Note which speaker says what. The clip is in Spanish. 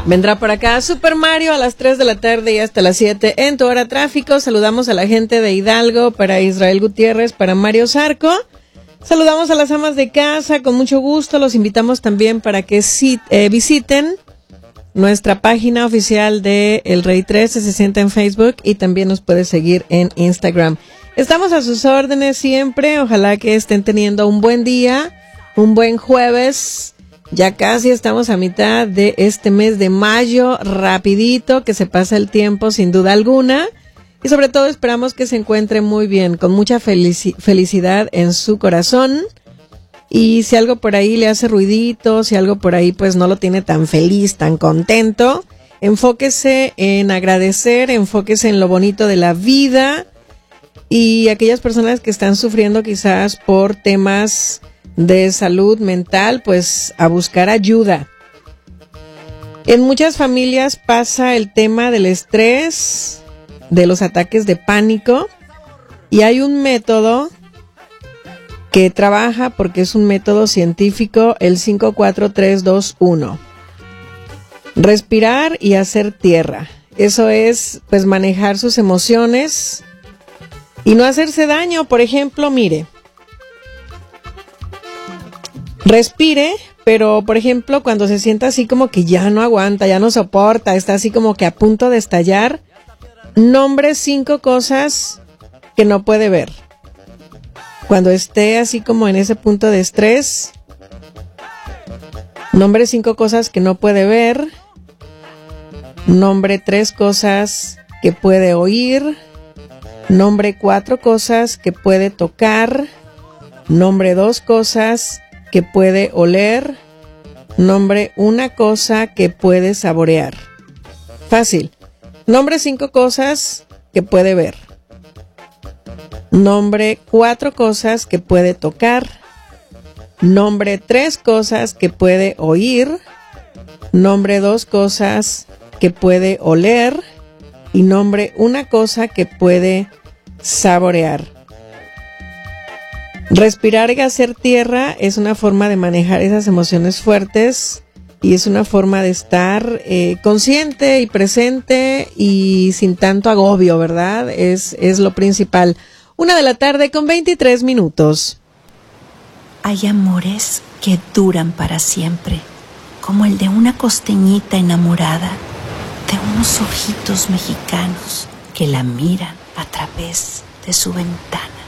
Speaker 1: Vendrá por acá Super Mario a las 3 de la tarde y hasta las 7 en tu hora tráfico. Saludamos a la gente de Hidalgo, para Israel Gutiérrez, para Mario Zarco. Saludamos a las amas de casa, con mucho gusto. Los invitamos también para que visiten nuestra página oficial de El Rey 1360 en Facebook y también nos puedes seguir en Instagram. Estamos a sus órdenes siempre. Ojalá que estén teniendo un buen día, un buen jueves. Ya casi estamos a mitad de este mes de mayo, rapidito, que se pasa el tiempo sin duda alguna. Y sobre todo esperamos que se encuentre muy bien, con mucha felicidad en su corazón. Y si algo por ahí le hace ruidito, si algo por ahí pues no lo tiene tan feliz, tan contento, enfóquese en agradecer, enfóquese en lo bonito de la vida. Y aquellas personas que están sufriendo quizás por temas de salud mental, pues a buscar ayuda. En muchas familias pasa el tema del estrés, de los ataques de pánico, y hay un método que trabaja, porque es un método científico, el 5-4-3-2-1. Respirar y hacer tierra. Eso es, pues, manejar sus emociones y no hacerse daño. Por ejemplo, mire, respire, pero por ejemplo, cuando se sienta así como que ya no aguanta, ya no soporta, está así como que a punto de estallar, nombre 5 cosas que no puede ver. Cuando esté así como en ese punto de estrés, nombre 5 cosas que no puede ver, nombre 3 cosas que puede oír, nombre 4 cosas que puede tocar, nombre 2 cosas que puede oler, nombre 1 cosa que puede saborear. Fácil. Nombre 5 cosas que puede ver. Nombre 4 cosas que puede tocar. Nombre 3 cosas que puede oír. Nombre 2 cosas que puede oler. Y nombre 1 cosa que puede saborear. Respirar y hacer tierra es una forma de manejar esas emociones fuertes y es una forma de estar consciente y presente y sin tanto agobio, ¿verdad? Es lo principal. 1 de la tarde con 23 minutos.
Speaker 2: Hay amores que duran para siempre, como el de una costeñita enamorada, de unos ojitos mexicanos que la miran a través de su ventana.